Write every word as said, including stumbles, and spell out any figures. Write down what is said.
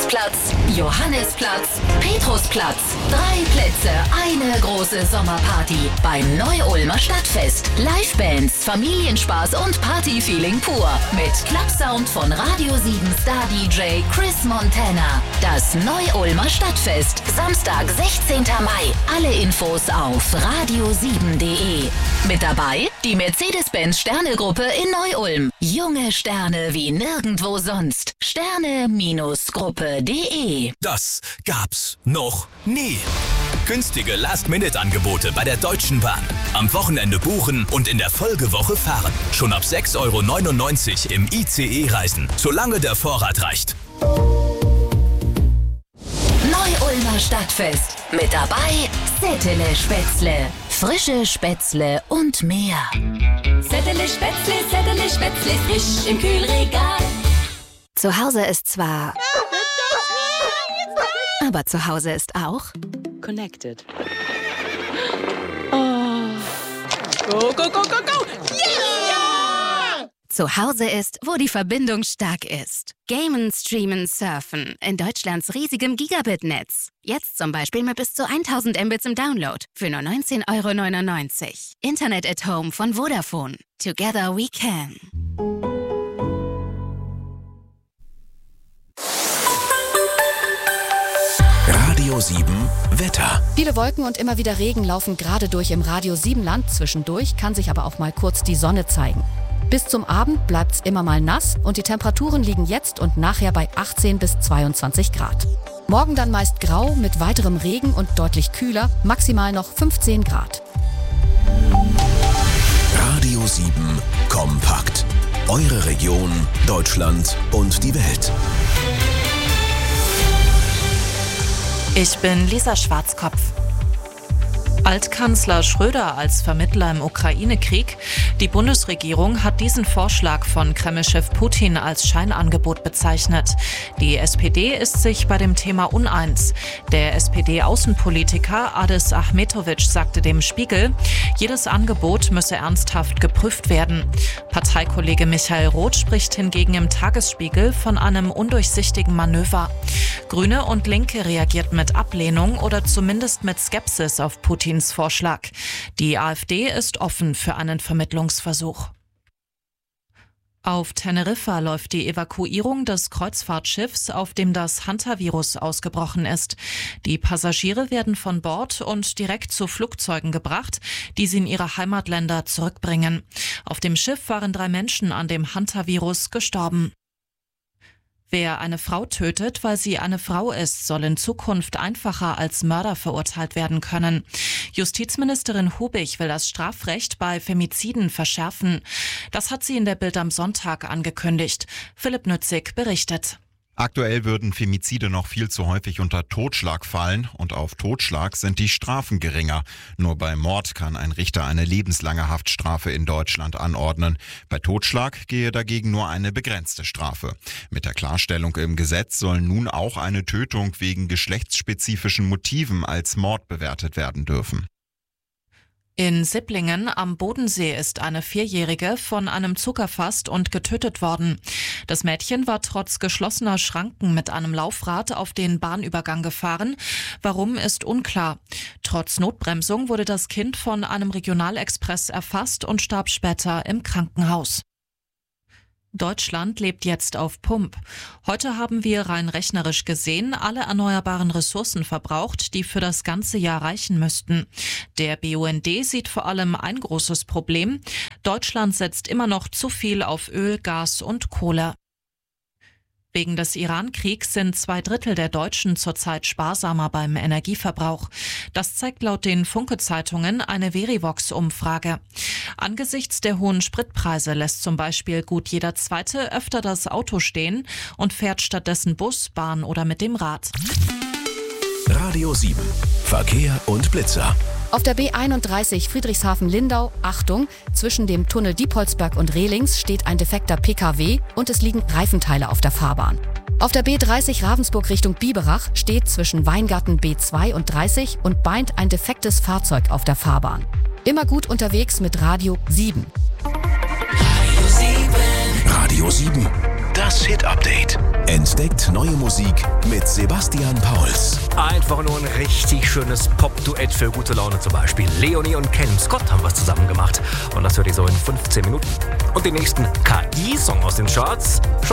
Karlsplatz, Johannisplatz, Petrusplatz. Drei Plätze, eine große Sommerparty beim Neu-Ulmer Stadtfest. Livebands, Familienspaß und Partyfeeling pur. Mit Clubsound von Radio sieben Star D J Chris Montana. Das Neu-Ulmer Stadtfest. Samstag, sechzehnten Mai. Alle Infos auf radio sieben punkt de. Mit dabei die Mercedes-Benz Sterne-Gruppe in Neu-Ulm. Junge Sterne wie nirgendwo sonst. Sterne-Gruppe punkt de. Das gab's noch nie. Günstige Last-Minute-Angebote bei der Deutschen Bahn. Am Wochenende buchen und in der Folgewoche fahren. Schon ab sechs Euro neunundneunzig im I C E reisen, solange der Vorrat reicht. Neu-Ulmer Stadtfest. Mit dabei Settele Spätzle. Frische Spätzle und mehr. Settele Spätzle, Settele Spätzle, frisch im Kühlregal. Zu Hause ist zwar... Aber zu Hause ist auch... Connected. Oh. Go, go, go, go, go! Yeah! Zu Hause ist, wo die Verbindung stark ist. Gamen, Streamen, Surfen in Deutschlands riesigem Gigabit-Netz. Jetzt zum Beispiel mit bis zu tausend Mbits im Download für nur neunzehn Euro neunundneunzig. Internet at Home von Vodafone. Together we can. Radio sieben Wetter. Viele Wolken und immer wieder Regen laufen gerade durch im Radio sieben Land. Zwischendurch kann sich aber auch mal kurz die Sonne zeigen. Bis zum Abend bleibt's immer mal nass und die Temperaturen liegen jetzt und nachher bei achtzehn bis zweiundzwanzig Grad. Morgen dann meist grau mit weiterem Regen und deutlich kühler, maximal noch fünfzehn Grad. Radio sieben Kompakt. Eure Region, Deutschland und die Welt. Ich bin Lisa Schwarzkopf. Altkanzler Schröder als Vermittler im Ukraine-Krieg. Die Bundesregierung hat diesen Vorschlag von Kreml-Chef Putin als Scheinangebot bezeichnet. Die S P D ist sich bei dem Thema uneins. Der S P D-Außenpolitiker Adis Ahmetovic sagte dem Spiegel, jedes Angebot müsse ernsthaft geprüft werden. Parteikollege Michael Roth spricht hingegen im Tagesspiegel von einem undurchsichtigen Manöver. Grüne und Linke reagierten mit Ablehnung oder zumindest mit Skepsis auf Putins Vorschlag. Die AfD ist offen für einen Vermittlungsversuch. Auf Teneriffa läuft die Evakuierung des Kreuzfahrtschiffs, auf dem das Hantavirus ausgebrochen ist. Die Passagiere werden von Bord und direkt zu Flugzeugen gebracht, die sie in ihre Heimatländer zurückbringen. Auf dem Schiff waren drei Menschen an dem Hantavirus gestorben. Wer eine Frau tötet, weil sie eine Frau ist, soll in Zukunft einfacher als Mörder verurteilt werden können. Justizministerin Hubig will das Strafrecht bei Femiziden verschärfen. Das hat sie in der Bild am Sonntag angekündigt. Philipp Nützig berichtet. Aktuell würden Femizide noch viel zu häufig unter Totschlag fallen und auf Totschlag sind die Strafen geringer. Nur bei Mord kann ein Richter eine lebenslange Haftstrafe in Deutschland anordnen. Bei Totschlag gehe dagegen nur eine begrenzte Strafe. Mit der Klarstellung im Gesetz soll nun auch eine Tötung wegen geschlechtsspezifischen Motiven als Mord bewertet werden dürfen. In Sipplingen am Bodensee ist eine Vierjährige von einem Zug erfasst und getötet worden. Das Mädchen war trotz geschlossener Schranken mit einem Laufrad auf den Bahnübergang gefahren. Warum, ist unklar. Trotz Notbremsung wurde das Kind von einem Regionalexpress erfasst und starb später im Krankenhaus. Deutschland lebt jetzt auf Pump. Heute haben wir rein rechnerisch gesehen alle erneuerbaren Ressourcen verbraucht, die für das ganze Jahr reichen müssten. Der B U N D sieht vor allem ein großes Problem. Deutschland setzt immer noch zu viel auf Öl, Gas und Kohle. Wegen des Iran-Kriegs sind zwei Drittel der Deutschen zurzeit sparsamer beim Energieverbrauch. Das zeigt laut den Funke-Zeitungen eine Verivox-Umfrage. Angesichts der hohen Spritpreise lässt zum Beispiel gut jeder Zweite öfter das Auto stehen und fährt stattdessen Bus, Bahn oder mit dem Rad. Radio sieben. Verkehr und Blitzer. Auf der B einunddreißig Friedrichshafen-Lindau, Achtung, zwischen dem Tunnel Diepholzberg und Rehlings steht ein defekter P K W und es liegen Reifenteile auf der Fahrbahn. Auf der B dreißig Ravensburg Richtung Biberach steht zwischen Weingarten B zwei und dreißig und Beint ein defektes Fahrzeug auf der Fahrbahn. Immer gut unterwegs mit Radio sieben. Radio sieben. Das Hit-Update. Entdeckt neue Musik mit Sebastian Pauls. Einfach nur ein richtig schönes Pop-Duett für gute Laune zum Beispiel. Leonie und Ken Scott haben was zusammen gemacht. Und das hört ihr so in fünfzehn Minuten. Und den nächsten K I-Song aus den Charts schon